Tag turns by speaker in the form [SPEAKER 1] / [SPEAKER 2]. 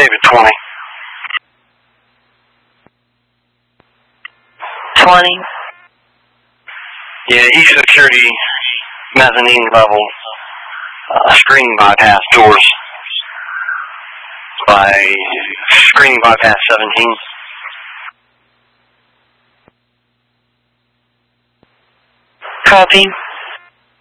[SPEAKER 1] David 20.
[SPEAKER 2] 20.
[SPEAKER 1] Yeah, East Security, mezzanine level, screening bypass doors by screening bypass 17.
[SPEAKER 2] Copy.